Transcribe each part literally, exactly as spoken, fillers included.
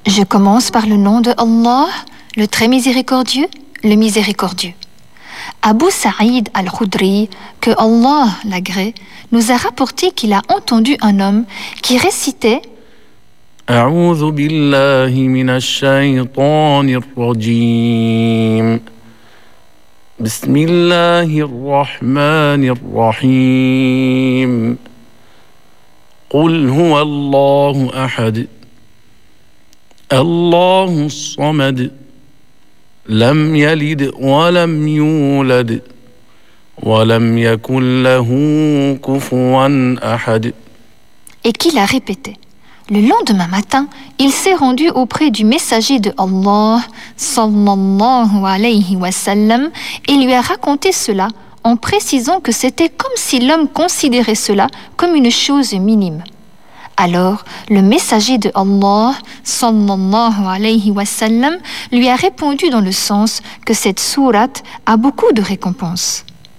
Je commence par le nom de Allah, le très miséricordieux, le miséricordieux. Abu Sa'id al-Khudri, que Allah l'agrée, nous a rapporté qu'il a entendu un homme qui récitait أعوذ بالله من الشيطان الرجيم بسم الله الرحمن الرحيم قل هو الله أحد الله الصمد لم يلد ولم يولد ولم يكن له كفوا أحد. Et qu'il a répété. Le lendemain matin, il s'est rendu auprès du messager de Allah, sallallahu alayhi wa sallam, et lui a raconté cela en précisant que c'était comme si l'homme considérait cela comme une chose minime. Alors, le messager de Allah, sallallahu alayhi wa sallam, lui a répondu dans le sens que cette sourate a beaucoup de récompenses.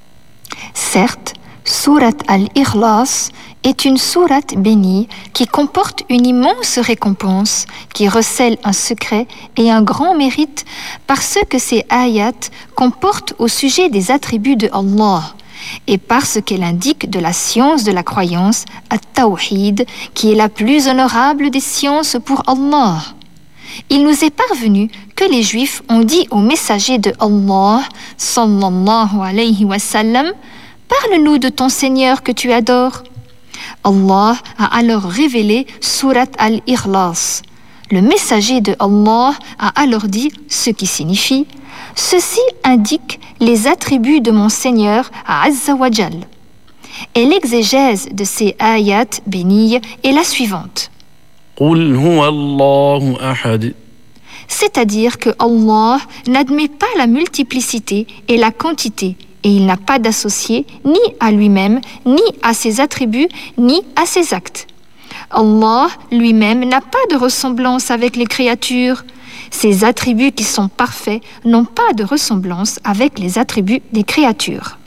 Certes, sourate al-Ikhlas est une sourate bénie qui comporte une immense récompense, qui recèle un secret et un grand mérite parce que ces ayats comportent au sujet des attributs de Allah et parce qu'elle indique de la science de la croyance, at-tawhid, qui est la plus honorable des sciences pour Allah. Il nous est parvenu que les Juifs ont dit au messager de Allah, sallallahu alayhi wa sallam, « Parle-nous de ton Seigneur que tu adores ». Allah a alors révélé Surat al-Ikhlas. Le messager de Allah a alors dit ce qui signifie « Ceci indique les attributs de mon Seigneur Azza wa Jal ». Et l'exégèse de ces ayats bénis est la suivante. قل هو الله أحد. C'est-à-dire que Allah n'admet pas la multiplicité et la quantité, et il n'a pas d'associé ni à lui-même, ni à ses attributs, ni à ses actes. Allah lui-même n'a pas de ressemblance avec les créatures. Ses attributs qui sont parfaits n'ont pas de ressemblance avec les attributs des créatures.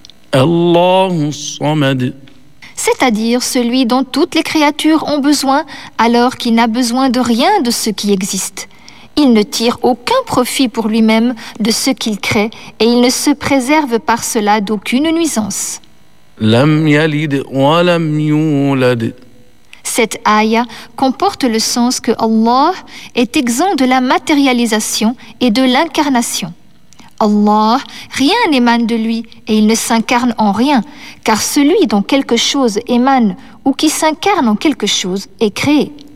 الله الصمد. C'est-à-dire celui dont toutes les créatures ont besoin alors qu'il n'a besoin de rien de ce qui existe. Il ne tire aucun profit pour lui-même de ce qu'il crée et il ne se préserve par cela d'aucune nuisance. لم يلد ولم يولد. Cette ayah comporte le sens que Allah est exempt de la matérialisation et de l'incarnation. Allah, rien n'émane de lui et il ne s'incarne en rien, car celui dont quelque chose émane ou qui s'incarne en quelque chose est créé.